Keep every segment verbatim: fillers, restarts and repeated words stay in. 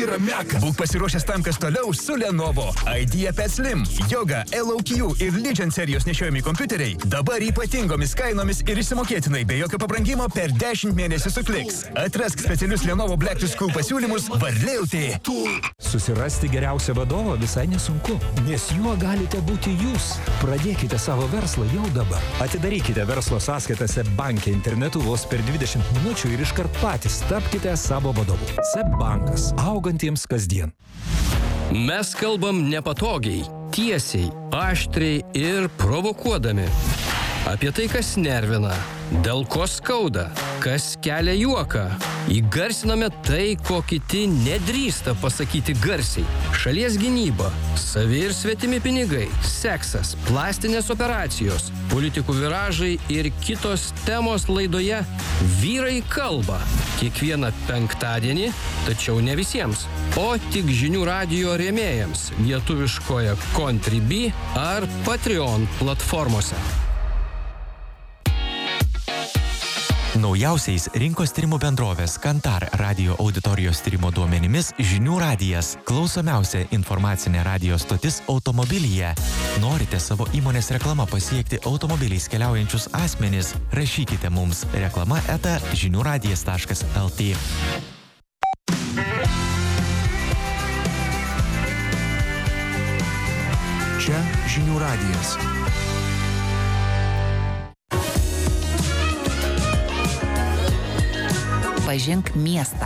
yra meka. Būk pasiruošęs tam, kas toliau su Lenovo. IdeaPad Slim, Yoga, L O Q ir Legend serijos nešiojami kompiuteriai dabar ypatingomis kainomis ir išsimokėtinai be jokio pabrangimo per dešimt mėnesių su Kliks. Atrask specialius Lenovo Black to School pasiūlymus Varliauti. Susirasti geriausią vadovą visai nesunku, nes juo galite būti jūs. Pradėkite savo verslą jau dabar. Atidarykite verslo sąskaitas SEB banke internetu vos per dvidešimt minučių ir iškart patys tapkite savo vadovu. SEB bankas. Augantiems kasdien. Mes kalbam nepatogiai, tiesiai, aštriai ir provokuodami. Apie tai, kas nervina, dėl ko skauda, kas kelia juoką. Įgarsiname tai, ko kiti nedrįsta pasakyti garsiai. Šalies gynyba, savi ir svetimi pinigai, seksas, plastinės operacijos, politikų viražai ir kitos temos laidoje Vyrai kalba. Kiekvieną penktadienį, tačiau ne visiems, o tik žinių radijo rėmėjams lietuviškoje Contribui ar Patreon platformose. Naujausiais rinkos tyrimų bendrovės Kantar radio auditorijos tyrimo duomenimis Žinių radijas – klausomiausia informacinė radijo stotis automobilyje. Norite savo įmonės reklama pasiekti automobiliais keliaujančius asmenis? Rašykite mums reklama eta žiniųradijas taškas lt. Čia Žinių radijas. Pažink miestą.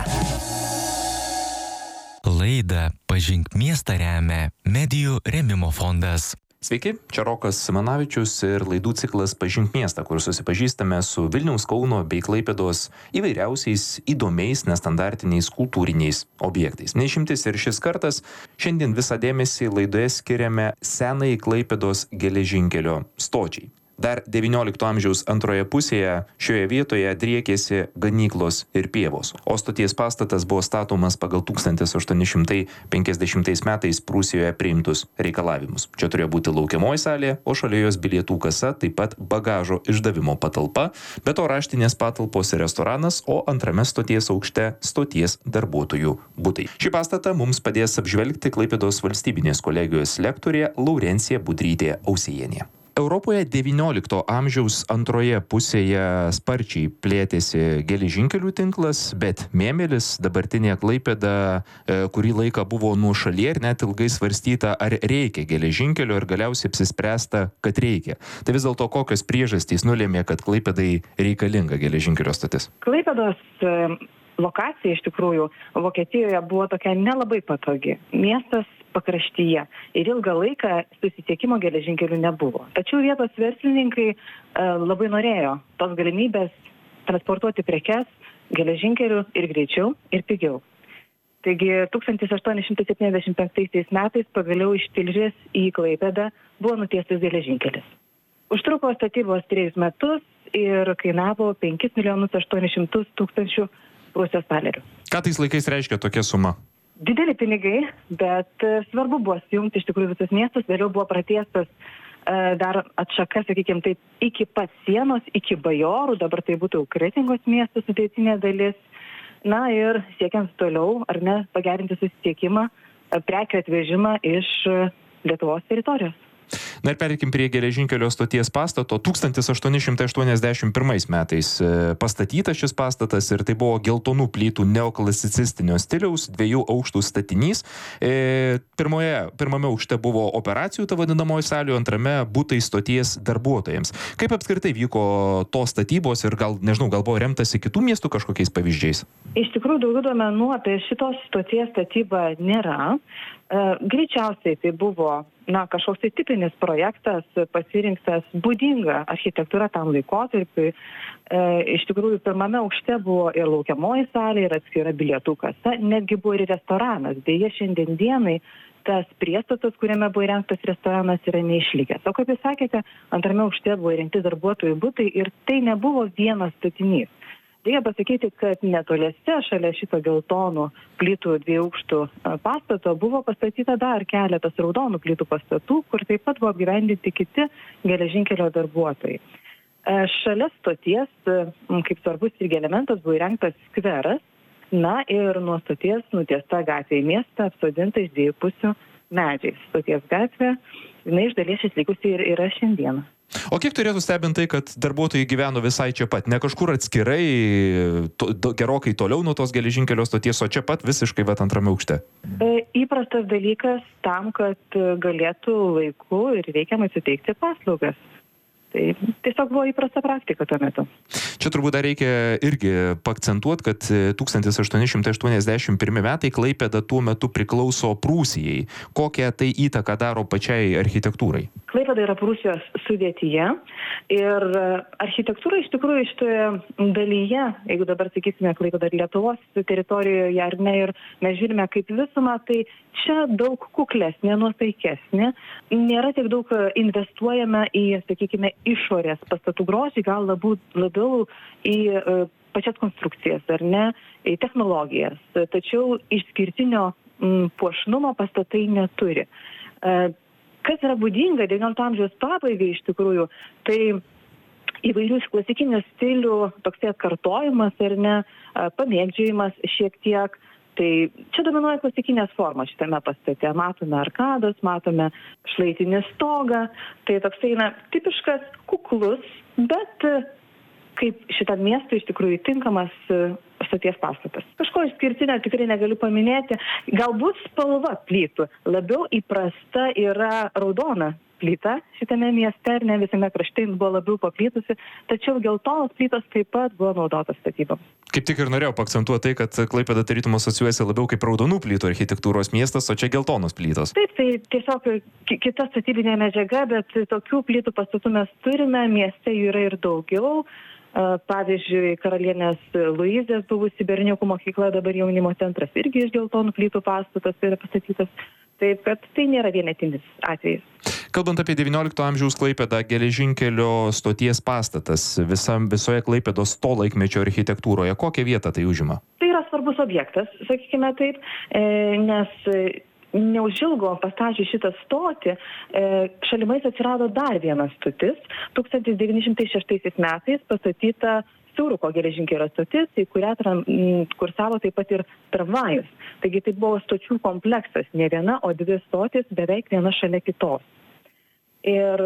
Laidą Pažink miestą remia Medijų rėmimo fondas. Sveiki, čia Rokas Simanavičius ir laidų ciklas Pažink miestą, kur susipažįstame su Vilniaus, Kauno bei Klaipėdos įvairiausiais įdomiais, nestandartiniais kultūriniais objektais. Neišimtis ir šis kartas, šiandien visą dėmesį laidoje skiriame senai Klaipėdos geležinkelio stočiai. Dar devyniolikto amžiaus antroje pusėje šioje vietoje driekėsi ganyklos ir pievos, o stoties pastatas buvo statomas pagal tūkstantis aštuoni šimtai penkiasdešimtais metais Prūsijoje priimtus reikalavimus. Čia turėjo būti laukiamoji salė, o šalia jos bilietų kasa, taip pat bagažo išdavimo patalpa, be to raštinės patalpos ir restoranas, o antrame stoties aukšte stoties darbuotojų butai. Šį pastatą mums padės apžvelgti Klaipėdos valstybinės kolegijos lektorė Laurencija Budrytė Ausijienė. Europoje devyniolikto amžiaus antroje pusėje sparčiai plėtėsi geležinkelių tinklas, bet Mėmelis, dabartinė Klaipėda, kurį laiką buvo nuošalyje ir net ilgai svarstyta, ar reikia geležinkelio, ir galiausiai apsispręsta, kad reikia. Tai vis dėlto kokios priežastys nulėmė, kad Klaipėdai reikalinga geležinkelio stotis? Klaipėdos lokacija iš tikrųjų Vokietijoje buvo tokia nelabai patogi. Miestas pakraštyje ir ilgą laiką susisiekimo geležinkelių nebuvo. Tačiau vietos verslininkai e, labai norėjo tos galimybės transportuoti prekes geležinkelių ir greičiau ir pigiau. Taigi tūkstantis aštuoni šimtai septyniasdešimt penktaisiais metais pagaliau iš Tilžės į Klaipėdą buvo nutiestas geležinkelis. Užtruko statybos trejus metus ir kainavo penkis milijonus aštuonis šimtus tūkstančių Prūsijos talerių. Ką tais laikais reiškia tokia suma? Dideli pinigai, bet svarbu buvo sujungti iš tikrųjų visus miestus, vėliau buvo pratiestas dar atšaka, sakykime, taip, iki pat sienos, iki Bajorų, dabar tai būtų Kretingos miestų sudėtinė dalis. Na ir siekiant toliau, ar ne, pagerinti susisiekimą, prekių atvežimą iš Lietuvos teritorijos. Na ir pereikim prie geležinkelio stoties pastato. tūkstantis aštuoni šimtai aštuoniasdešimt pirmais metais pastatytas šis pastatas ir tai buvo geltonų plytų neoklasicistinio stiliaus, dviejų aukštų statinys. E, pirmoje, pirmame aukšte buvo operacijų, ta vadinamoji salė, antrame butai stoties darbuotojams. Kaip apskritai vyko tos statybos ir gal, nežinau, gal buvo remtasi kitų miestų kažkokiais pavyzdžiais? Iš tikrųjų, daugiau duomenų apie šitos stoties statybą nėra. E, greičiausiai tai buvo na, kažkoks tai tipinis projektas, pasirinktas būdinga architektūra tam laikotarpiui. E, iš tikrųjų, pirmame aukšte buvo ir laukiamoji salė, ir atskira bilietų kasa, netgi buvo ir restoranas. Beje, šiandien dienai tas priestatas, kuriame buvo įrengtas restoranas, yra neišlikęs. O kaip jūs sakėte, antrame aukšte buvo įrengti darbuotojų butai ir tai nebuvo vienas statinys. Reikia pasakyti, kad netoliese šalia šito geltonų plytų dviejų aukštų pastato buvo pastatyta dar keletas raudonų plytų pastatų, kur taip pat buvo apgyvendinti kiti geležinkelio darbuotojai. Šalia stoties, kaip svarbus irgi elementas, buvo įrengtas skveras, Na ir nuo stoties nutiesta gatvė į miestą, apsodinta iš dviejų pusių medžiais. Stoties gatvė, jinai iš dalies išlikusi ir yra šiandieną. O kiek turėtų stebinti tai, kad darbuotojai gyveno visai čia pat, ne kažkur atskirai, to, do, gerokai toliau nuo tos geležinkelio stoties, o čia pat visiškai vat antrame aukšte? E, įprastas dalykas tam, kad galėtų laiku ir reikiamai suteikti paslaugas. Tai tiesiog buvo įprasta praktika tuo metu. Čia turbūt dar reikia irgi paakcentuoti, kad tūkstantis aštuoni šimtai aštuoniasdešimt pirmi metai Klaipėda tuo metu priklauso Prūsijai. Kokią tai įtaką daro pačiai architektūrai? Klaipėda yra Prūsijos sudėtyje ir architektūra iš tikrųjų šitoje dalyje, jeigu dabar sakysime Klaipėda ir Lietuvos teritorijoje ar ne, ir mes žiūrime kaip visumą, tai čia daug kuklesnė, nuosaikesnė. Nėra tiek daug investuojame į, sakykime, išorės pastatų grožį, gal labiau, labiau į e, pačias konstrukcijas, ar ne, į technologijas. Tačiau išskirtinio m, puošnumo pastatai neturi. E, kas yra būdinga devyniolikto amžiaus pabaigai iš tikrųjų, tai įvairių klasikinių stilių toksai atkartojimas, ar ne, pamėgdžiojimas šiek tiek. Tai čia dominuoja klasikinės formos šitame pastate. Matome arkados, matome šlaitinį stogą. Tai toksai, na, tipiškas kuklus, bet kaip šitam miestui iš tikrųjų tinkamas stoties pastatas. Kažko išskirtinio tikrai negaliu paminėti. Galbūt spalva plytų. Labiau įprasta yra raudona plyta šitame mieste, ir ne visame krašte jis buvo labiau paplytusi, tačiau geltonos plytos taip pat buvo naudotos statyboms. Kaip tik ir norėjau paakcentuoti tai, kad Klaipėda tarytum asocijuojasi labiau kaip raudonų plytų architektūros miestas, o čia geltonos plytos. Taip, tai tiesiog kita statybinė medžiaga, bet tokių plytų pastatų mes turime, mieste jų yra ir daugiau. Pavyzdžiui, karalienės Luizės buvusi berniukų mokykla, dabar jaunimo centras irgi iš geltonų plytų pastatas yra pastatytas. Taip, kad tai nėra vienetinis atvejis. Kalbant apie devyniolikto amžiaus Klaipėdą, geležinkelio stoties pastatas visam, visoje Klaipėdos to laikmečio architektūroje, kokią vietą tai užima? Tai yra svarbus objektas, sakykime taip, nes neužilgo pastačius šitą stotį, šalimais atsirado dar vienas stotis, tūkstantis devyni šimtai šeštaisiais metais pastatyta Siauruko geležinkelio stotis, į kurią kursavo taip pat ir tramvajus. Taigi tai buvo stočių kompleksas, ne viena, o dvi stotis beveik viena šalia kitos. Ir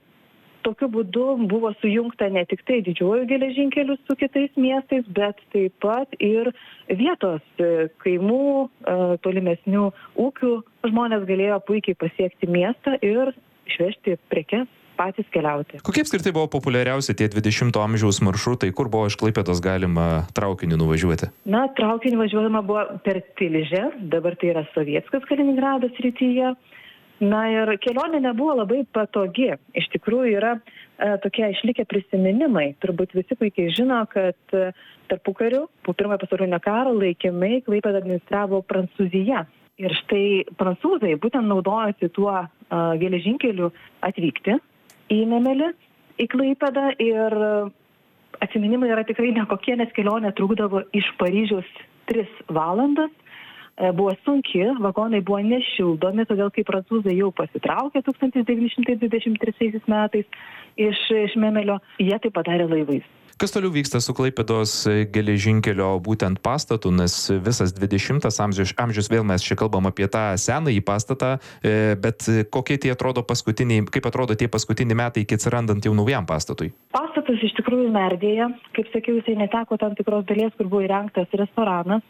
tokiu būdu buvo sujungta ne tik tai didžiuoju geležinkeliu su kitais miestais, bet taip pat ir vietos kaimų, tolimesnių ūkių žmonės galėjo puikiai pasiekti miestą ir išvežti prekes, patys keliauti. Kokie apskritai buvo populiariausi tie dvidešimto amžiaus maršrutai, kur buvo iš Klaipėdos galima traukiniu nuvažiuoti? Na, traukiniu važiuojama buvo per Tilžę, dabar tai yra Sovietskas Kaliningrado srityje. Na ir kelionė nebuvo labai patogi. Iš tikrųjų yra e, tokie išlikę prisiminimai. Turbūt visi puikiai žino, kad e, tarpukariu, po pirmojo pasaulinio karo laikinai Klaipėdą administravo Prancūzija. Ir štai prancūzai būtent naudojosi tuo e, geležinkeliu atvykti į Nemelį, į Klaipėdą, ir atsiminimai yra tikrai nekokie, nes kelionė trukdavo iš Paryžiaus tris valandas. Buvo sunki, vagonai buvo nešildomi, todėl kai prancūzai jau pasitraukė tūkstantis devyni šimtai dvidešimt trečiaisiais metais iš, iš Nemelio, jie tai padarė laivais. Kas toliau vyksta su Klaipėdos geležinkelio būtent pastatu, nes visas dvidešimtas amžius, amžius vėl mes čia kalbam apie tą senąjį pastatą, bet kokie tie atrodo paskutiniai, kaip atrodo tie paskutiniai metai iki atsirandant jau naujam pastatui? Pastatas iš tikrųjų merdėja, kaip sakiau, jisai neteko tam tikros dalies, kur buvo įrengtas restoranas.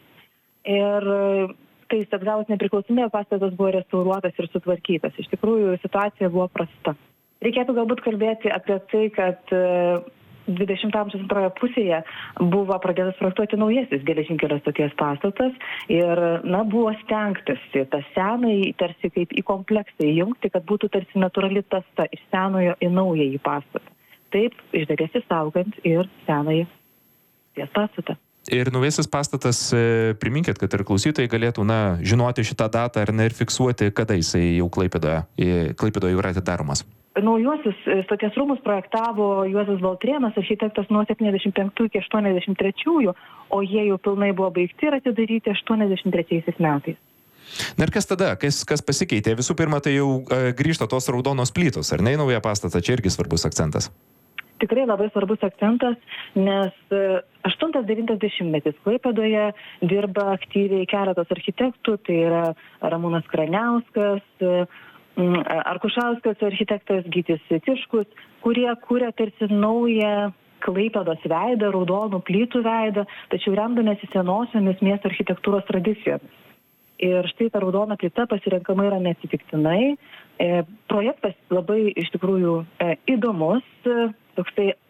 Ir kai jis atgavus nepriklausomybę, pastatas buvo restauruotas ir sutvarkytas. Iš tikrųjų, situacija buvo prasta. Reikėtų galbūt kalbėti apie tai, kad dvidešimto amžiaus antroje pusėje buvo pradėtas projektuoti naujasis geležinkelio stoties pastatas ir, na, buvo stengtasi tą senąjį tarsi kaip į kompleksą įjungti, kad būtų tarsi natūrali tąsa iš senojo į naująjį pastatą. Taip, iš dalies išsaugant ir senąjį stoties pastatą. Ir naujasis pastatas, priminkit, kad ir klausytojai galėtų, na, žinoti šitą datą ar ne, ir fiksuoti, kada jisai jau Klaipėdoje, Klaipėdoje jau yra atidaromas. Naujuosius stoties rūmus projektavo Juozas Baltrėnas, architektas nuo septyniasdešimt penktųjų iki aštuoniasdešimt trečiųjų, o jie jau pilnai buvo baigti ir atidaryti aštuoniasdešimt trečiaisiais metais. Na ir kas tada, kas, kas pasikeitė? Visų pirma, tai jau e, grįžta tos raudonos plytos, ar ne, į naują pastatą, čia irgi svarbus akcentas. tikrai labai svarbus akcentas, nes aštuntas devintas dešimtmetis Klaipėdoje dirba aktyviai keletas architektų, tai yra Ramūnas Kraniauskas, Arkušauskas architektas, Gytis Tiškus, kurie kūrė tarsi naują Klaipėdos veidą, raudonų plytų veidą, tačiau remdamėsi senosiomis miesto architektūros tradicijomis. Ir štai ta raudona plyta pasirenkama yra neatsitiktinai. E, projektas labai iš tikrųjų e, įdomus, e, toksai e,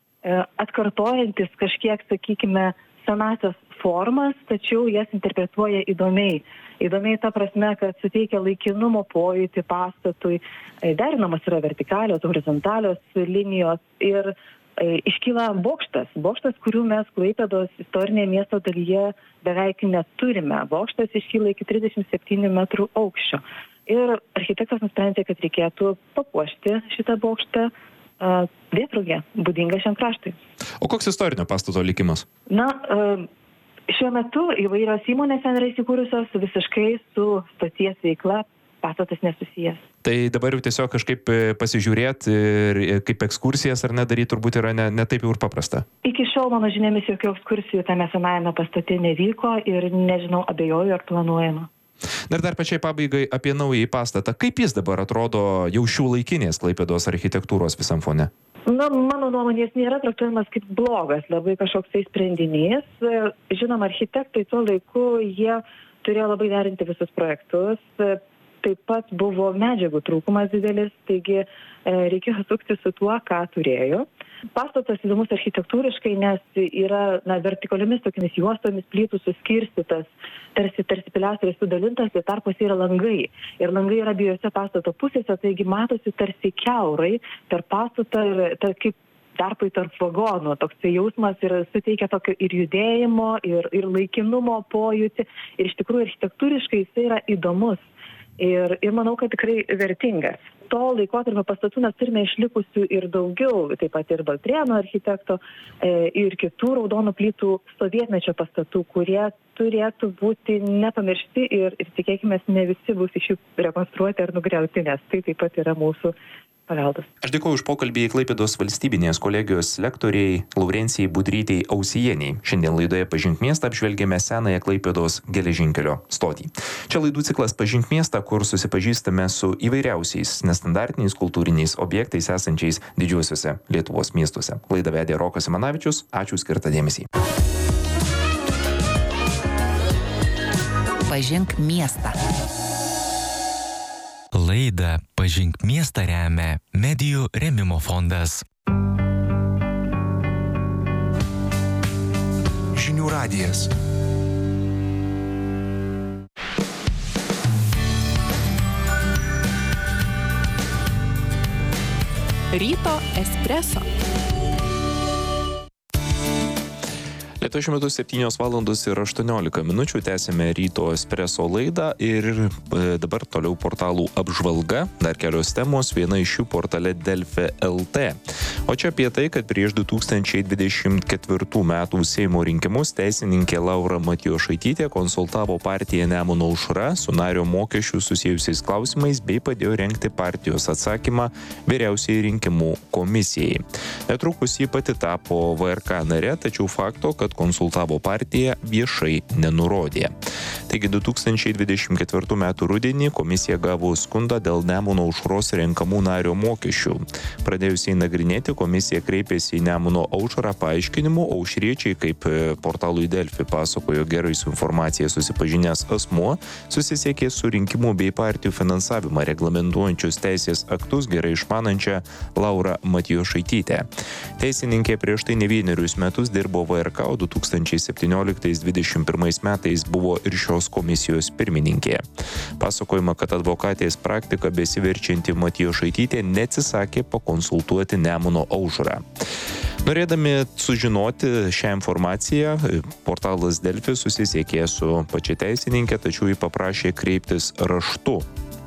atkartojantis kažkiek, sakykime, senasias formas, tačiau jas interpretuoja įdomiai. Įdomiai ta prasme, kad suteikia laikinumo pojūtį pastatui, e, derinamas yra vertikalios, horizontalios linijos ir iškyla bokštas, bokštas, kurių mes Klaipėdos istorinėje miesto dalyje beveik neturime. Bokštas iškyla iki trisdešimt septynių metrų aukščio. Ir architektas nusprendė, kad reikėtų papuošti šitą bokštą uh, vėtrugę, būdingą šiam kraštui. O koks istorinio pastato likimas? Na, uh, šiuo metu įvairios įmonės ten yra įsikūrusios visiškai su stoties veikla, pastatas nesusijęs. Tai dabar jau tiesiog kažkaip pasižiūrėti ir kaip ekskursijas ar nedaryti turbūt yra ne, ne taip jau ir paprasta. Iki šiol, mano žiniomis, jokių ekskursijų tame senajame pastate nevyko ir nežinau, abejoju, ar planuojama. Ir dar pačiai pabaigai apie naująjį pastatą. Kaip jis dabar atrodo jau šių laikinės Klaipėdos architektūros visam fone? Na, mano nuomonės nėra traktuojamas kaip blogas, labai kažkoks tai sprendinys. Žinoma, architektai tuo laiku jie turėjo labai derinti visus projektus. Taip pat buvo medžiagų trūkumas didelis, taigi e, reikėjo sukti su tuo, ką turėjo. Pastatas įdomus architektūriškai, nes yra na, vertikaliomis tokiamis juostomis plytų suskirstytas, tarsi, tarsi piliastrais sudalintas, ir tarpuose yra langai. Ir langai yra abiejose pastato pusėse, taigi matosi tarsi kiaurai per pastatą ir tar, kaip tarpai tarp vagonų. Toks jausmas ir suteikia tokio ir judėjimo, ir, ir laikinumo pojūtį. Ir iš tikrųjų architektūriškai jis yra įdomus. Ir, ir manau, kad tikrai vertingas. To laikotarpio pastatų mes turime išlikusių ir daugiau, taip pat ir Baltrėno architekto e, ir kitų raudonų plytų sovietmečio pastatų, kurie turėtų būti nepamiršti ir, ir tikėkime, ne visi bus iš jų rekonstruoti ar nugriauti, nes tai taip pat yra mūsų paveldas. Aš dėkuoju už pokalbį Klaipėdos valstybinės kolegijos lektoriai Laurencijai Budrytei Ausieniai. Šiandien laidoje Pažink miestą apžvelgėme senąją Klaipėdos geležinkelio stotį. Čia laidų ciklas Pažink miestą, kur susipažįstame su įvairiausiais nestandartiniais kultūriniais objektais esančiais didžiuosiuose Lietuvos miestuose. Laidą vedė Rokas Simanavičius. Ačiū skirtą dėmesį. Pažink miestą. Laidą Pažink miestą remia Medijų rėmimo fondas. Žinių radijas. Ryto espreso. Lietuvoje šiuo metu septynios valandos ir aštuoniolika minučių, tęsime Ryto espreso laidą ir dabar toliau portalų apžvalga, dar kelios temos, viena iš jų portale Delfi taškas el tė. O čia apie tai, kad prieš du tūkstančiai dvidešimt ketvirtų metų Seimo rinkimus teisininkė Laura Matijošaitytė konsultavo partiją Nemuno aušra su nario mokesčių susijusiais klausimais bei padėjo rengti partijos atsakymą vyriausiai rinkimų komisijai. Netrukus ji pati tapo V R K nare, tačiau fakto, kad konsultavo partiją, viešai nenurodė. Taigi du tūkstančiai dvidešimt ketvirtų metų rudenį komisija gavo skundą dėl Nemuno aušros renkamų nario mokesčių. Pradėjusiai nagrinėti, komisija kreipėsi į Nemuno aušrą paaiškinimu, o aušriečiai, kaip portalui Delfi pasakojo gerai su informacija susipažinęs asmuo, susisiekė su rinkimų bei partijų finansavimą reglamentuojančius teisės aktus gerai išmanančią Laurą Matijošaitytę. Teisininkė prieš tai ne vienerius metus dirbo V R K, o du tūkstančiai septynioliktais dvidešimt pirmais metais buvo ir šios komisijos pirmininkė. Pasakojama, kad advokatės praktika besiverčianti Matijošaitytė neatsisakė pakonsultuoti Nemuno aušrą. Norėdami sužinoti šią informaciją, portalas Delfi susisiekė su pačia teisininkė, tačiau ji paprašė kreiptis raštu.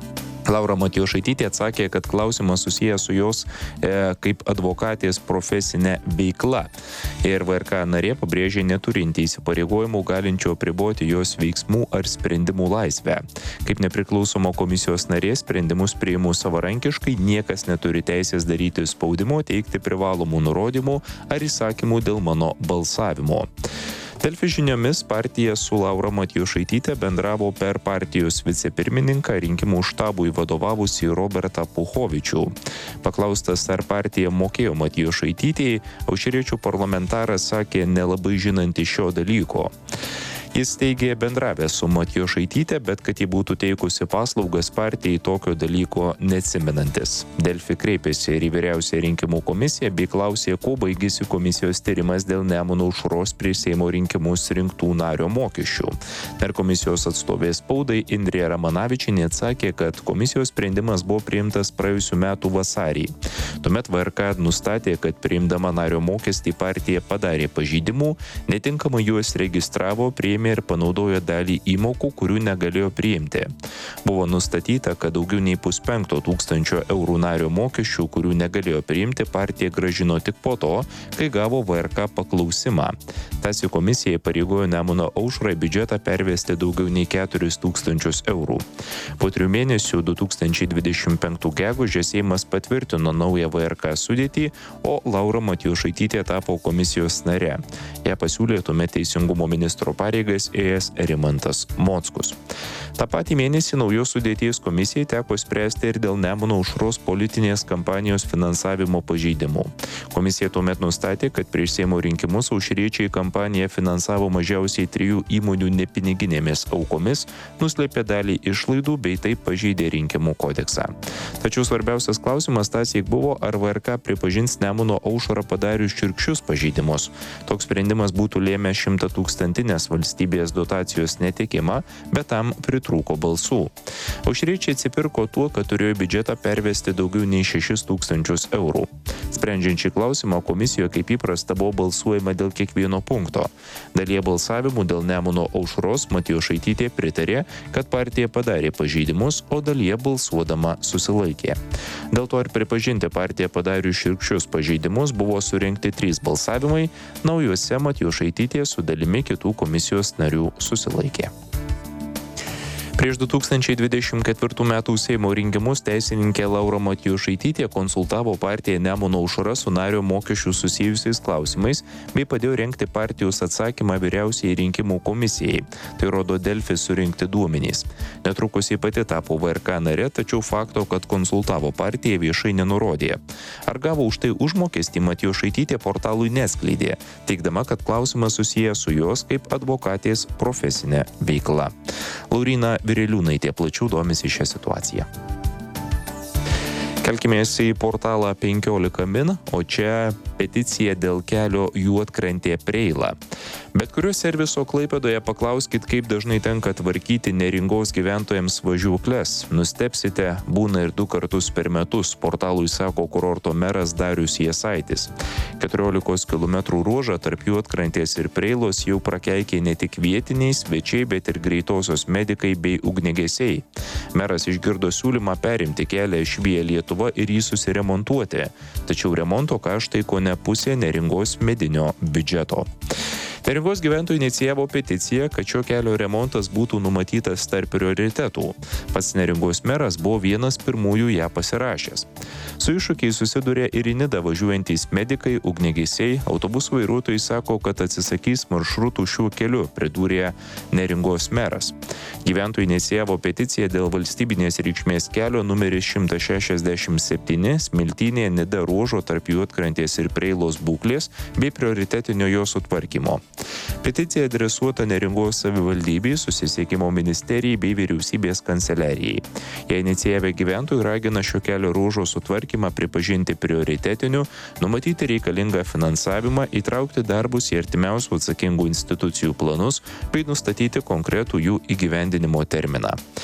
Laura Matjošaitytė atsakė, kad klausimas susijęs su jos e, kaip advokatės profesinė veikla. Ir V R K narė pabrėžė neturinti įsipareigojimų galinčio apriboti jos veiksmų ar sprendimų laisvę. Kaip nepriklausoma komisijos narė sprendimus priimu savarankiškai, niekas neturi teisės daryti spaudimo, teikti privalomų nurodymų ar įsakymų dėl mano balsavimo. Delfi žiniomis partija su Laura Matjošaitytė bendravo per partijos vicepirmininką rinkimų štabui vadovavusį Robertą Puchovičių. Paklaustas, ar partija mokėjo Matjošaitytei, aušriečių parlamentaras sakė nelabai žinanti šio dalyko. Jis teigė bendravęs su Matjošaityte, bet kad ji būtų teikusi paslaugas partijai tokio dalyko neatsimenantis. Delfi kreipėsi ir į vyriausiąją rinkimų komisiją bei klausė, kuo baigėsi komisijos tyrimas dėl Nemuno aušros prieš Seimo rinkimus rinktų nario mokesčių. Per komisijos atstovės spaudai Indrė Ramanavičienė atsakė, kad komisijos sprendimas buvo priimtas praėjusių metų vasarį. Tuomet V R K nustatė, kad priimdama nario mokestį partija padarė pažeidimų, netinkamai juos registravo, priėmė ir panaudojo dalį įmokų, kurių negalėjo priimti. Buvo nustatyta, kad daugiau nei puspenkto tūkstančio eurų nario mokesčių, kurių negalėjo priimti, partija grąžino tik po to, kai gavo V R K paklausimą. Tasi komisija pareigojo Nemuno aušrai biudžetą pervesti daugiau nei keturis tūkstančius eurų. Po trijų mėnesių du tūkstančiai dvidešimt penktų gegužės Seimas patvirtino naują V R K sudėtį, o Laura Matjošaitytė tapo komisijos nare. Ją pasiūlė tuomet teisingumo ministro pareigas ėjęs Rimantas Mockus. Ta patį mėnesį naujos sudėties komisijai teko spręsti ir dėl Nemuno aušros politinės kampanijos finansavimo pažeidimų. Komisija tuomet nustatė, kad prieš Seimo rinkimus aušriečiai kampaniją finansavo mažiausiai trijų įmonių nepiniginėmis aukomis, nuslėpė dalį išlaidų bei taip pažeidė rinkimų kodeksą. Tačiau svarbiausias klausimas tąsyk buvo, ar V R K pripažins Nemuno aušrą padarius šiurkščius pažeidimus. Toks sprendimas būtų lėmęs šimtatūkstantinės valstybės dotacijos netekimą, bet tam pritrūko balsų. Aušriečiai atsipirko tuo, kad turėjo biudžetą pervesti daugiau nei šešis tūkstančius eurų. Sprendžiant šį klausimą, komisijoje kaip įprasta buvo balsuojama dėl kiekvieno punkto. Dalyje balsavimų dėl Nemuno aušros Matjošaitytė pritarė, kad partija padarė pažeidimus, o dalyje balsuodama susilaikė. Dėl to, ar pripažinti partiją padarius šiurkščius pažeidimus, buvo surinkti trys balsavimai, naujuose Matjošaitytė su dalimi kitų komisijos narių susilaikė. Prieš du tūkstančiai dvidešimt ketvirtų metų Seimo rinkimus teisininkė Laura Matjošaitytė konsultavo partiją Nemuno aušra su nario mokesčių susijusiais klausimais bei padėjo rengti partijos atsakymą vyriausiai rinkimų komisijai. Tai rodo Delfi surinkti duomenys. Netrukus ji pati tapo V R K nare, tačiau fakto, kad konsultavo partiją, viešai nenurodė. Ar gavo už tai užmokestį, Matjošaitytė portalui neskleidė, teigdama, kad klausimas susijęs su jos kaip advokatės profesinė veikla. Lauryna Vireliūnaitė plačiau domisi šią situaciją. Kelkimės į portalą penkiolika min, o čia peticija dėl kelio Juodkrantė Preila. Bet kurio serviso Klaipėdoje paklauskit, kaip dažnai tenka tvarkyti neringos gyventojams važiuokles. Nustebsite, būna ir du kartus per metus, portalui sako kurorto meras Darius Jasaitis. keturiolikos kilometrų ruožą tarp Juodkrantės ir Preilos jau prakeikė ne tik vietiniai svečiai, bet ir greitosios medikai bei ugniagesiai. Meras išgirdo siūlymą perimti kelią iš Via Lietuva ir jį susiremontuoti, tačiau remonto kaštai kone pusė neringos medinio biudžeto. Neringos gyventojai inicijavo peticiją, kad šio kelio remontas būtų numatytas tarp prioritetų. Pats Neringos meras buvo vienas pirmųjų ją pasirašęs. Su iššūkiai susidūrė ir į Nidą važiuojantys medikai, ugniagesiai, autobusų vairuotojai sako, kad atsisakys maršrutų šiuo keliu, pridūrė Neringos meras. Gyventojai inicijavo peticiją dėl valstybinės reikšmės kelio numeris šimtas šešiasdešimt septyni Smiltynė Nida ruožo tarp Juodkrantės ir Preilos būklės bei prioritetinio jo sutvarkymo. Peticija adresuota Neringos savivaldybei, susisiekimo ministerijai bei vyriausybės kanceliarijai. Ją inicijavę gyventojai ragina šio kelio ruožo sutvarkymą pripažinti prioritetiniu, numatyti reikalingą finansavimą, įtraukti darbus į artimiausių atsakingų institucijų planus bei nustatyti konkretų jų įgyvendinimo terminą.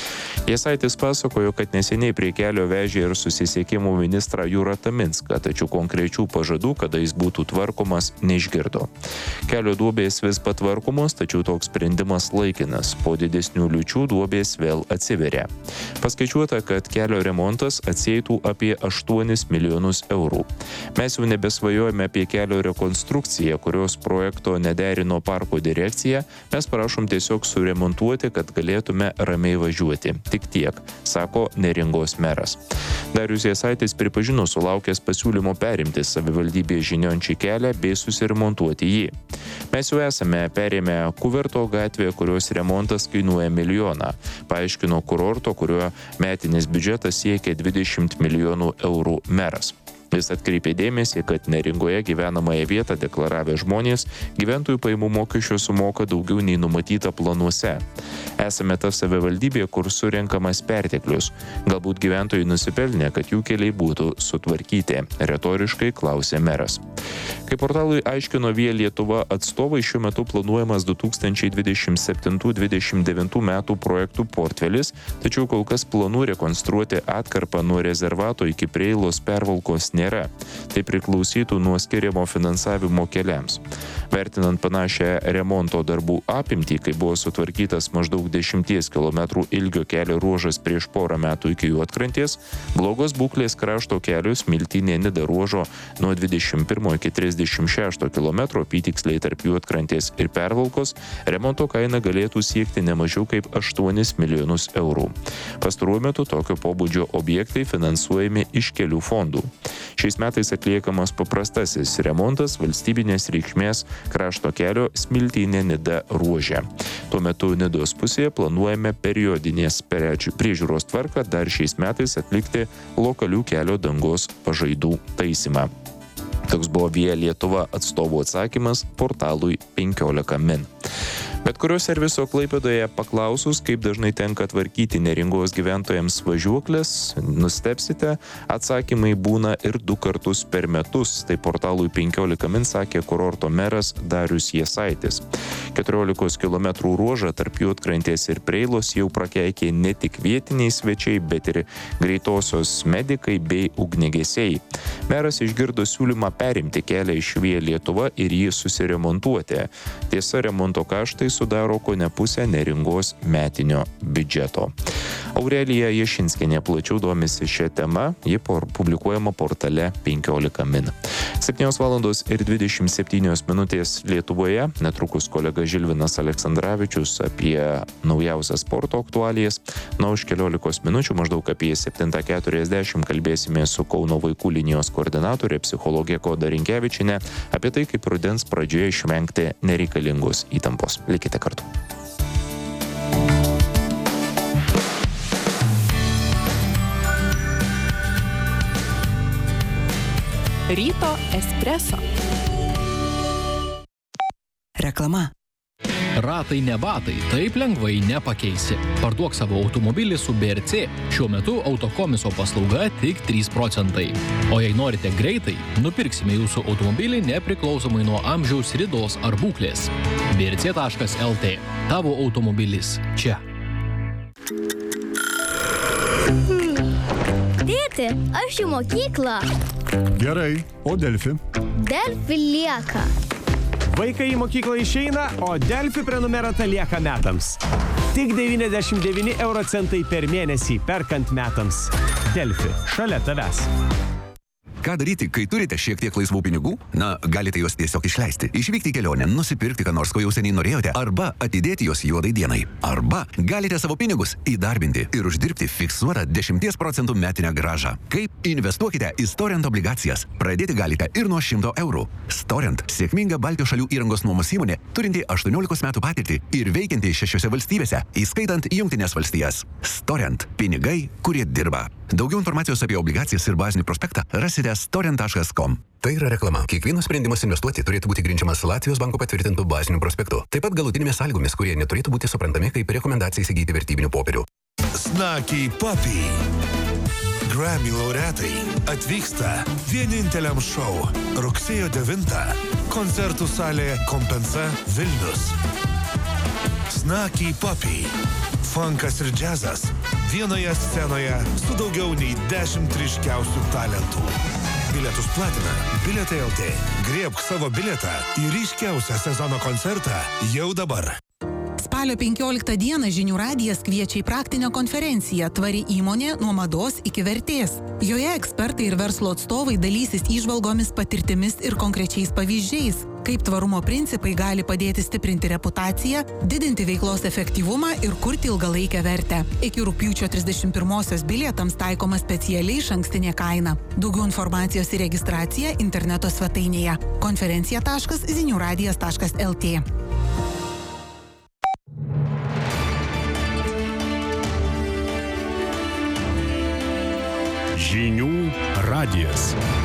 Jasaitis pasakojo, kad neseniai prie kelio vežė ir susisiekimo ministrą Jūrą Taminską, tačiau konkrečių pažadų, kada jis būtų tvarkomas, neišgirdo. Kelio duobės vis patvarkomos, tačiau toks sprendimas laikinas. Po didesnių liūčių duobės vėl atsiveria. Paskaičiuota, kad kelio remontas atsieitų apie aštuonis milijonus eurų. Mes jau nebesvajojame apie kelio rekonstrukciją, kurios projekto nederino parko direkcija, mes prašom tiesiog suremontuoti, kad galėtume ramiai važiuoti. Tik tiek, sako Neringos meras. Darius Jasaitis pripažino sulaukęs pasiūlymo perimti savivaldybės žinion šį kelią bei susiremontuoti jį. Mes jau esame perėmę Kuverto gatvę, kurios remontas kainuoja milijoną, paaiškino kurorto, kurio metinis biudžetas siekia dvidešimt milijonų eurų meras. Jis atkreipė dėmesį, kad Neringoje gyvenamąją vietą deklaravę žmonės gyventojų pajamų mokesčio sumoka daugiau nei numatyta planuose. Esame ta savivaldybė, kur surenkamas perteklius. Galbūt gyventojai nusipelnė, kad jų keliai būtų sutvarkyti, retoriškai klausė meras. Kaip portalui aiškino Via Lietuva atstovai, šiuo metu planuojamas du tūkstančiai dvidešimt septintų dvidešimt devintų metų projektų portfelis, tačiau kol kas planų rekonstruoti atkarpą nuo rezervato iki Preilos pervalkos nėra. Tai priklausytų nuo skiriamo finansavimo keliams. Vertinant panašią remonto darbų apimtį, kai buvo sutvarkytas maždaug dešimties kilometrų ilgio kelio ruožas prieš porą metų iki Juodkrantės, blogos būklės krašto kelio Smiltynė-Nida ruožo nuo dvidešimt pirmo iki trisdešimt šešto kilometro apytiksliai tarp Juodkrantės ir Pervalkos remonto kaina galėtų siekti ne mažiau kaip aštuonis milijonus eurų. Pastaruoju metu tokio pobūdžio objektai finansuojami iš kelių fondų. Šiais metais atliekamas paprastasis remontas valstybinės reikšmės krašto kelio Smiltynė-Nida ruože. Tuo metu Nidos pusėje planuojame periodinės priežiūros tvarką dar šiais metais atlikti lokalių kelio dangos pažaidų taisymą. Toks buvo Via Lietuva atstovų atsakymas portalui penkiolika min. Bet kurio serviso Klaipėdoje paklausus, kaip dažnai tenka tvarkyti Neringos gyventojams važiuoklės, nustebsite, atsakymai būna ir du kartus per metus. Tai portalui penkiolika min sakė kurorto meras Darius Jasaitis. keturiolikos kilometrų ruožą tarp Juodkrantės ir Preilos jau prakeikė ne tik vietiniai svečiai, bet ir greitosios medikai bei ugniagesiai. Meras išgirdo siūlymą perimti kelią iš Via Lietuva ir jį susiremontuoti. Tiesa, remonto kaštai sudaro kone pusę Neringos metinio biudžeto. Aurelija Jašinskienė plačiau domisi šią temą, ji publikuojama portale penkiolika min. septynios valandos ir dvidešimt septynios minutės Lietuvoje, netrukus kolega Žilvinas Aleksandravičius apie naujausias sporto aktualijas. Na, už keliolikos minučių, maždaug apie septintą keturiasdešimt kalbėsime su Kauno vaikų linijos koordinatorė psichologė Goda Rinkevičienė apie tai, kaip rudens pradžioje išvengti nereikalingos įtampos. Likite kartu. Ryto espreso. Reklama. Ratai ne batai, taip lengvai nepakeisi. Parduok savo automobilį su B R C. Šiuo metu autokomiso paslauga tik trys procentai. O jei norite greitai, nupirksime jūsų automobilį nepriklausomai nuo amžiaus, ridos ar būklės. B R C taškas L T. Tavo automobilis čia. Tėti, aš į mokyklą. Gerai, o Delfi? Delfi lieka. Vaikai į mokyklą išeina, o Delfi prenumerata lieka metams. Tik devyniasdešimt devyni euro centai per mėnesį perkant metams. Delfi, šalia tavęs. Ką daryti, kai turite šiek tiek laisvų pinigų? Na, galite juos tiesiog išleisti. Išvykti į kelionę, nusipirkti ką nors, ko jau seniai norėjote, arba atidėti juos juodai dienai. Arba galite savo pinigus įdarbinti ir uždirbti fiksuotą dešimties procentų metinę grąžą. Kaip? Investuokite į Storent obligacijas. Pradėti galite ir nuo šimto eurų. Storent – sėkminga Baltijos šalių įrangos nuomos įmonė, turinti aštuoniolikos metų patirtį ir veikianti šešiose valstybėse, įskaitant Jungtines valstijas. Storent – pinigai, kurie dirba. Daugiau informacijos apie obligacijas ir bazinį prospektą rasite storent taškas com. Tai yra reklama. Kiekvienas sprendimas investuoti turėtų būti grindžiamas Latvijos banko patvirtintų bazinių prospektų. Taip pat galutinėmis sąlygomis, kurie neturėtų būti suprantami kaip rekomendacija įsigyti vertybinių popierių. Snaky Puppy. Grammy laureatai atvyksta vieninteliam šou rugsėjo devintą. Koncertų salė Kompensa Vilnius. Snaky Puppy. Funkas ir džiazas vienoje scenoje su daugiau nei dešimt ryškiausių talentų. Bilietus platina Bilietai L T. Griebk savo bilietą į ryškiausią sezono koncertą jau dabar. Spalio penkioliktą dieną Žinių radijas kviečia į praktinę konferenciją Tvari įmonė nuo mados iki vertės. Joje ekspertai ir verslo atstovai dalysis įžvalgomis, patirtimis ir konkrečiais pavyzdžiais, kaip tvarumo principai gali padėti stiprinti reputaciją, didinti veiklos efektyvumą ir kurti ilgalaikę vertę. Iki rugpjūčio trisdešimt pirmosios bilietams taikoma specialiai išankstinė kaina. Daugiau informacijos ir registracija interneto svetainėje konferencija taškas zinių radijas taškas el tė. Žinių radijas.